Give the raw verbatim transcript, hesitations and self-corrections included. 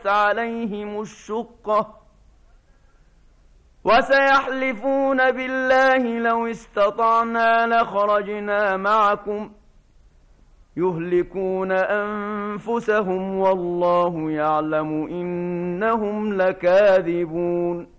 عليهم الشقة وسيحلفون بالله لو استطعنا لخرجنا معكم يهلكون أنفسهم والله يعلم إنهم لكاذبون